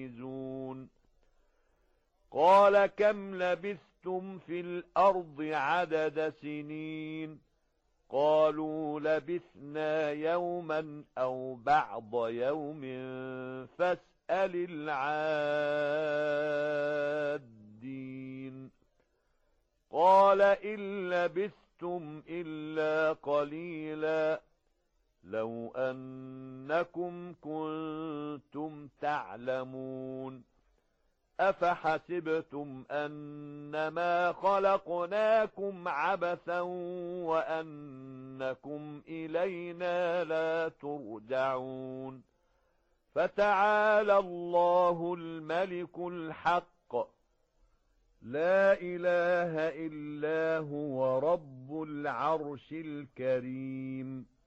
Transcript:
تنهزون قال كم لبثتم في الأرض عدد سنين قالوا لبثنا يوما أو بعض يوم فاسأل العادين قال إن لبثتم إلا قليلا لو أنكم كنتم تعلمون أفحسبتم أنما خلقناكم عبثا وأنكم إلينا لا ترجعون فتعالى الله الملك الحق لا إله إلا هو رب العرش الكريم